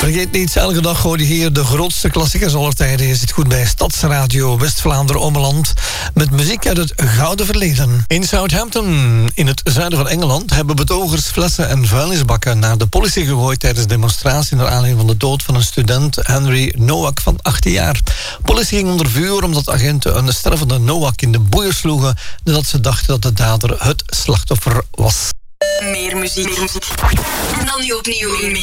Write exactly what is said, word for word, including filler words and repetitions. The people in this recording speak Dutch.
Vergeet niet, elke dag hoor je hier de grootste klassiekers aller tijden. Je zit goed bij Stadsradio West-Vlaanderen-Ommeland met muziek uit het gouden verleden. In Southampton, in het zuiden van Engeland, hebben betogers flessen en vuilnisbakken naar de politie gegooid tijdens demonstratie naar aanleiding van de dood van een student, Henry Nowak van achttien jaar. Politie ging onder vuur omdat agenten een stervende Nowak in de boeien sloegen nadat ze dachten dat de dader het slachtoffer was. Meer muziek. Meer muziek. En dan nu opnieuw.